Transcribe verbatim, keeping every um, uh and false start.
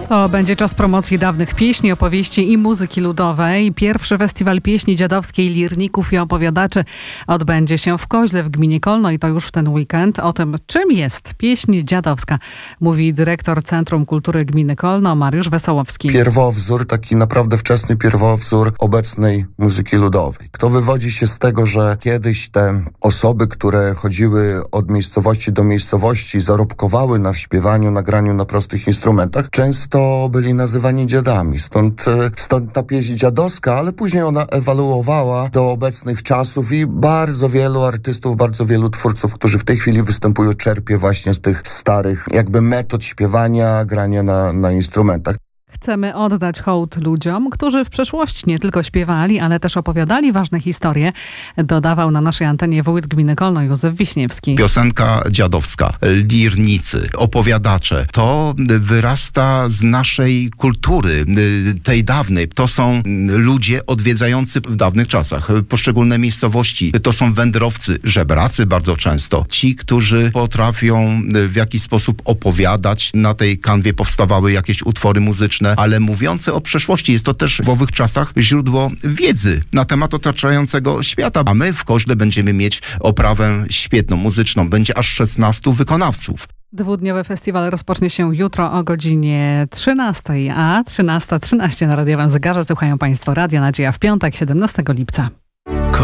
To będzie czas promocji dawnych pieśni, opowieści i muzyki ludowej. Pierwszy festiwal pieśni dziadowskiej, lirników i opowiadaczy odbędzie się w Koźle w gminie Kolno i to już w ten weekend. O tym, czym jest pieśń dziadowska, mówi dyrektor Centrum Kultury Gminy Kolno Mariusz Wesołowski. Pierwowzór, taki naprawdę wczesny pierwowzór obecnej muzyki ludowej. To wywodzi się z tego, że kiedyś te osoby, które chodziły od miejscowości do miejscowości, zarobkowały na śpiewaniu, na graniu na prostych instrumentach, często byli nazywani dziadami. Stąd, stąd ta pieśń dziadowska, ale później ona ewoluowała do obecnych czasów i bardzo wielu artystów, bardzo wielu twórców, którzy w tej chwili występują, czerpie właśnie z tych starych jakby metod śpiewania, grania na, na instrumentach. Chcemy oddać hołd ludziom, którzy w przeszłości nie tylko śpiewali, ale też opowiadali ważne historie, dodawał na naszej antenie wójt gminy Kolno Józef Wiśniewski. Piosenka dziadowska, lirnicy, opowiadacze, to wyrasta z naszej kultury, tej dawnej. To są ludzie odwiedzający w dawnych czasach poszczególne miejscowości. To są wędrowcy, żebracy bardzo często. Ci, którzy potrafią w jakiś sposób opowiadać. Na tej kanwie powstawały jakieś utwory muzyczne, ale mówiące o przeszłości. Jest to też w owych czasach źródło wiedzy na temat otaczającego świata. A my w Koźle będziemy mieć oprawę świetną, muzyczną. Będzie aż szesnastu wykonawców. Dwudniowy festiwal rozpocznie się jutro o godzinie trzynastej, a trzynasta trzynaście na radiowym zegarze słuchają Państwo Radia Nadzieja w piątek, siedemnastego lipca.